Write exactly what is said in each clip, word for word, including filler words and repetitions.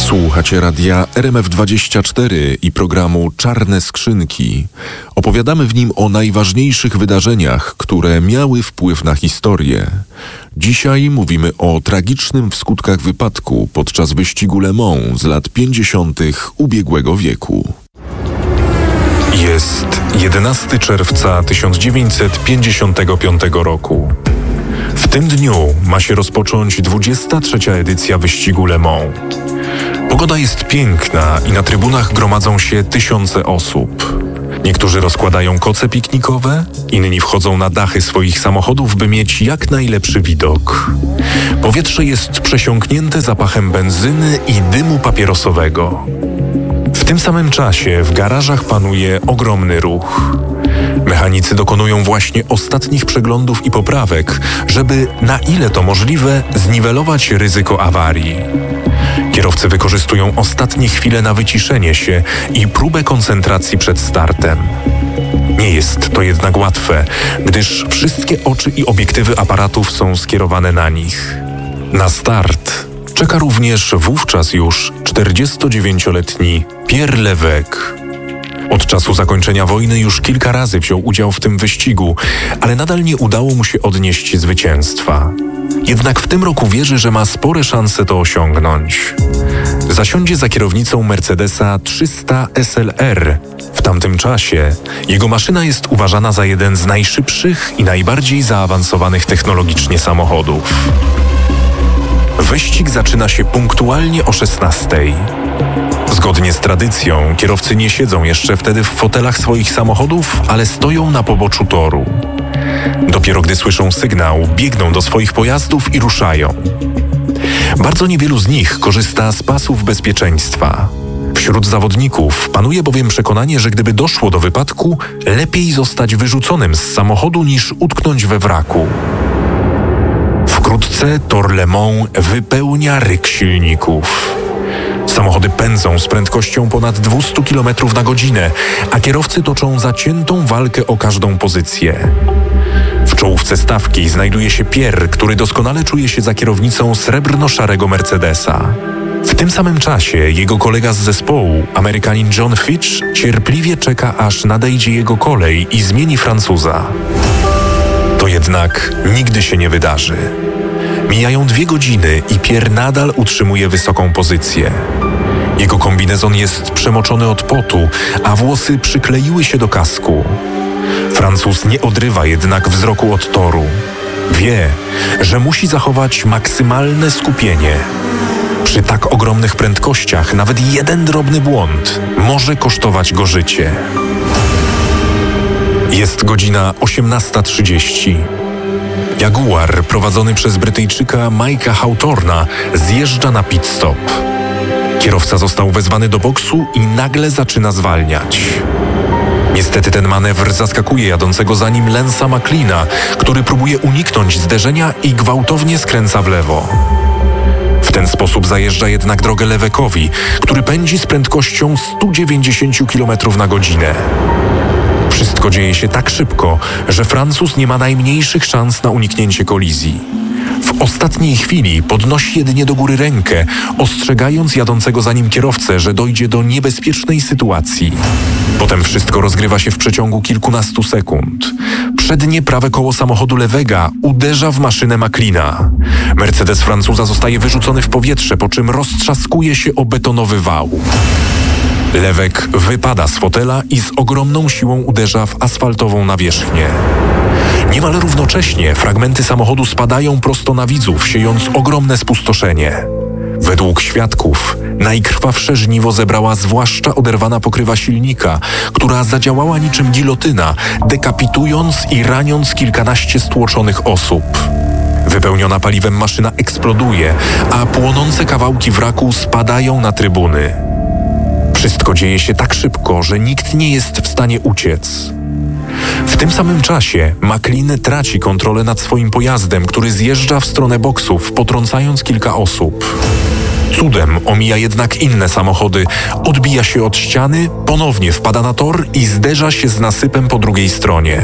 Słuchacie radia R M F dwadzieścia cztery i programu Czarne Skrzynki. Opowiadamy w nim o najważniejszych wydarzeniach, które miały wpływ na historię. Dzisiaj mówimy o tragicznym w skutkach wypadku podczas wyścigu Le Mans z lat pięćdziesiątych ubiegłego wieku. Jest jedenastego czerwca tysiąc dziewięćset pięćdziesiątego piątego roku. W tym dniu ma się rozpocząć dwudziesta trzecia edycja wyścigu Le Mans. Pogoda jest piękna i na trybunach gromadzą się tysiące osób. Niektórzy rozkładają koce piknikowe, inni wchodzą na dachy swoich samochodów, by mieć jak najlepszy widok. Powietrze jest przesiąknięte zapachem benzyny i dymu papierosowego. W tym samym czasie w garażach panuje ogromny ruch. Mechanicy dokonują właśnie ostatnich przeglądów i poprawek, żeby na ile to możliwe zniwelować ryzyko awarii. Kierowcy wykorzystują ostatnie chwile na wyciszenie się i próbę koncentracji przed startem. Nie jest to jednak łatwe, gdyż wszystkie oczy i obiektywy aparatów są skierowane na nich. Na start czeka również wówczas już czterdziestodziewięcioletni Pierre Lévesque. Od czasu zakończenia wojny już kilka razy wziął udział w tym wyścigu, ale nadal nie udało mu się odnieść zwycięstwa. Jednak w tym roku wierzy, że ma spore szanse to osiągnąć. Zasiądzie za kierownicą Mercedesa trzysta S L R. W tamtym czasie jego maszyna jest uważana za jeden z najszybszych i najbardziej zaawansowanych technologicznie samochodów. Wyścig zaczyna się punktualnie o szesnastej. Zgodnie z tradycją, kierowcy nie siedzą jeszcze wtedy w fotelach swoich samochodów, ale stoją na poboczu toru. Dopiero gdy słyszą sygnał, biegną do swoich pojazdów i ruszają. Bardzo niewielu z nich korzysta z pasów bezpieczeństwa. Wśród zawodników panuje bowiem przekonanie, że gdyby doszło do wypadku, lepiej zostać wyrzuconym z samochodu niż utknąć we wraku. Wkrótce tor Le Mans wypełnia ryk silników. Samochody pędzą z prędkością ponad dwieście kilometrów na godzinę, a kierowcy toczą zaciętą walkę o każdą pozycję. W czołówce stawki znajduje się Pierre, który doskonale czuje się za kierownicą srebrno-szarego Mercedesa. W tym samym czasie jego kolega z zespołu, Amerykanin John Fitch, cierpliwie czeka, aż nadejdzie jego kolej i zmieni Francuza. To jednak nigdy się nie wydarzy. Mijają dwie godziny i Pierre nadal utrzymuje wysoką pozycję. Jego kombinezon jest przemoczony od potu, a włosy przykleiły się do kasku. Francuz nie odrywa jednak wzroku od toru. Wie, że musi zachować maksymalne skupienie. Przy tak ogromnych prędkościach nawet jeden drobny błąd może kosztować go życie. Jest godzina osiemnasta trzydzieści. Jaguar prowadzony przez Brytyjczyka Mike'a Hawthorna zjeżdża na pit stop. Kierowca został wezwany do boksu i nagle zaczyna zwalniać. Niestety ten manewr zaskakuje jadącego za nim Lance'a McLeana, który próbuje uniknąć zderzenia i gwałtownie skręca w lewo. W ten sposób zajeżdża jednak drogę Lévesque'owi, który pędzi z prędkością sto dziewięćdziesiąt kilometrów na godzinę. Wszystko dzieje się tak szybko, że Francuz nie ma najmniejszych szans na uniknięcie kolizji. W ostatniej chwili podnosi jedynie do góry rękę, ostrzegając jadącego za nim kierowcę, że dojdzie do niebezpiecznej sytuacji. Potem wszystko rozgrywa się w przeciągu kilkunastu sekund. Przednie prawe koło samochodu Lévesque'a uderza w maszynę McLeana. Mercedes Francuza zostaje wyrzucony w powietrze, po czym roztrzaskuje się o betonowy wał. Lévesque wypada z fotela i z ogromną siłą uderza w asfaltową nawierzchnię. Niemal równocześnie fragmenty samochodu spadają prosto na widzów, siejąc ogromne spustoszenie. Według świadków najkrwawsze żniwo zebrała zwłaszcza oderwana pokrywa silnika, która zadziałała niczym gilotyna, dekapitując i raniąc kilkanaście stłoczonych osób. Wypełniona paliwem maszyna eksploduje, a płonące kawałki wraku spadają na trybuny. Wszystko dzieje się tak szybko, że nikt nie jest w stanie uciec. W tym samym czasie McLean traci kontrolę nad swoim pojazdem, który zjeżdża w stronę boksów, potrącając kilka osób. Cudem omija jednak inne samochody, odbija się od ściany, ponownie wpada na tor i zderza się z nasypem po drugiej stronie.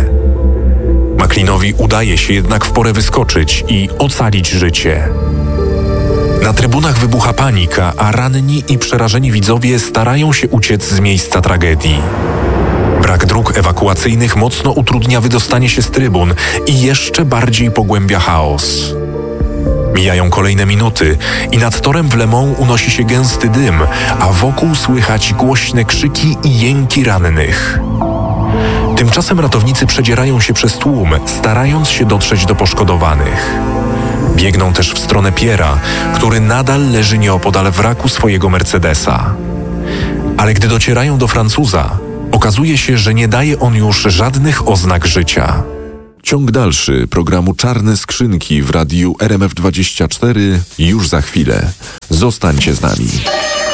McLeanowi udaje się jednak w porę wyskoczyć i ocalić życie. Na trybunach wybucha panika, a ranni i przerażeni widzowie starają się uciec z miejsca tragedii. Brak dróg ewakuacyjnych mocno utrudnia wydostanie się z trybun i jeszcze bardziej pogłębia chaos. Mijają kolejne minuty i nad torem w Le Mans unosi się gęsty dym, a wokół słychać głośne krzyki i jęki rannych. Tymczasem ratownicy przedzierają się przez tłum, starając się dotrzeć do poszkodowanych. Biegną też w stronę Pierre'a, który nadal leży nieopodal wraku swojego Mercedesa. Ale gdy docierają do Francuza, okazuje się, że nie daje on już żadnych oznak życia. Ciąg dalszy programu Czarne Skrzynki w radiu R M F dwadzieścia cztery już za chwilę. Zostańcie z nami.